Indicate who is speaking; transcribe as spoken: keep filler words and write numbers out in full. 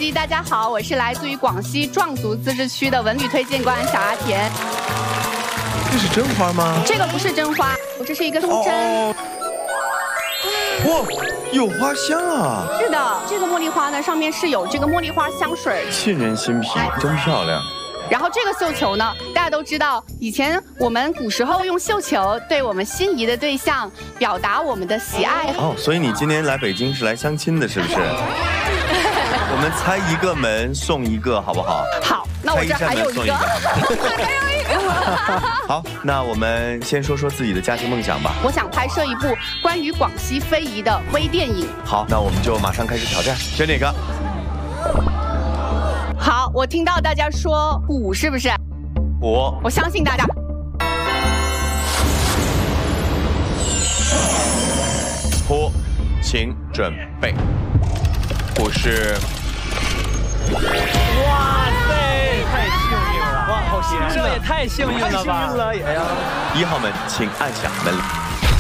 Speaker 1: 西，大家好，我是来自于广西壮族自治区的文旅推荐官小阿田。
Speaker 2: 这是真花吗？
Speaker 1: 这个不是真花，这是一个忠针。哦
Speaker 2: 哇，有花香啊！
Speaker 1: 是的，这个茉莉花呢，上面是有这个茉莉花香水，
Speaker 2: 沁人心脾，真漂亮。
Speaker 1: 然后这个绣球呢，大家都知道，以前我们古时候用绣球对我们心仪的对象表达我们的喜爱。
Speaker 2: 哦，所以你今天来北京是来相亲的，是不是？我们猜一个门送一个，好不好？
Speaker 1: 好，那我这还有一个，还有一个。
Speaker 2: 好，那我们先说说自己的家庭梦想吧。
Speaker 1: 我想拍摄一部关于广西非遗的微电影。
Speaker 2: 好，那我们就马上开始挑战，选哪个？
Speaker 1: 好，我听到大家说鼓，是不是？
Speaker 2: 鼓，
Speaker 1: 我相信大家。
Speaker 2: 鼓，请准备。鼓是。
Speaker 3: 哇塞，太幸运了！哇，好幸运，这也太幸运了吧！
Speaker 2: 一号门，请按响门铃。